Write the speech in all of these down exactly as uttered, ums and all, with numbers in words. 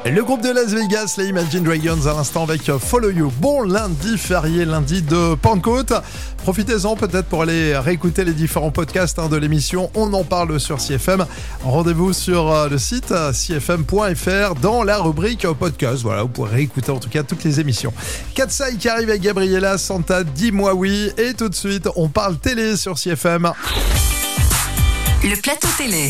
Le groupe de Las Vegas, les Imagine Dragons, à l'instant avec Follow You. Bon lundi férié, lundi de Pentecôte. Profitez-en peut-être pour aller réécouter les différents podcasts hein, de l'émission. On en parle sur C F M. Rendez-vous sur euh, le site c f m point f r dans la rubrique podcast. Voilà, vous pourrez réécouter en tout cas toutes les émissions. Katsai qui arrive avec Gabriela, Santa, dis-moi oui. Et tout de suite, on parle télé sur C F M. Le plateau télé.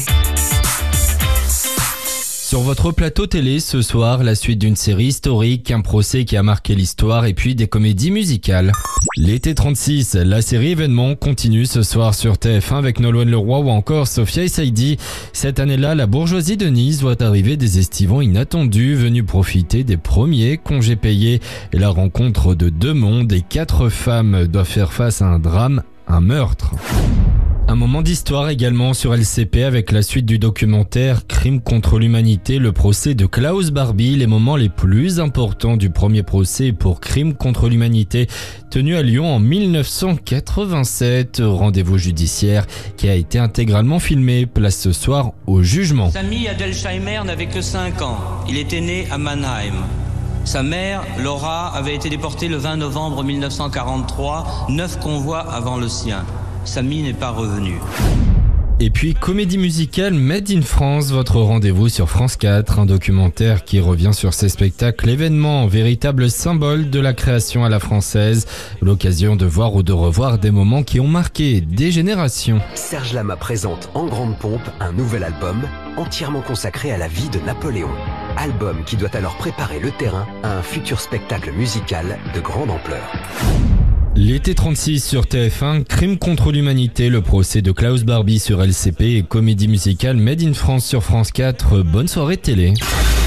Sur votre plateau télé, ce soir, la suite d'une série historique, un procès qui a marqué l'histoire et puis des comédies musicales. L'été trente-six, la série événement continue ce soir sur T F un avec Nolwenn Leroy ou encore Sophia Saidi. Cette année-là, la bourgeoisie de Nice voit arriver des estivants inattendus venus profiter des premiers congés payés. Et la rencontre de deux mondes et quatre femmes doivent faire face à un drame, un meurtre. Un moment d'histoire également sur L C P avec la suite du documentaire Crime contre l'humanité, le procès de Klaus Barbie, les moments les plus importants du premier procès pour Crime contre l'humanité tenu à Lyon en dix-neuf cent quatre-vingt-sept. Rendez-vous judiciaire qui a été intégralement filmé. Place ce soir au jugement. Sami Adelsheimer n'avait que cinq ans. Il était né à Mannheim. Sa mère, Laura, avait été déportée le vingt novembre mille neuf cent quarante-trois, neuf convois avant le sien. Sami n'est pas revenu. Et puis, comédie musicale Made in France, votre rendez-vous sur France quatre, un documentaire qui revient sur ces spectacles événements, véritable symbole de la création à la française, l'occasion de voir ou de revoir des moments qui ont marqué des générations. Serge Lama présente en grande pompe un nouvel album entièrement consacré à la vie de Napoléon. Album qui doit alors préparer le terrain à un futur spectacle musical de grande ampleur. L'été trente-six sur T F un, Crime contre l'humanité, le procès de Klaus Barbie sur L C P et comédie musicale Made in France sur France quatre. Bonne soirée télé.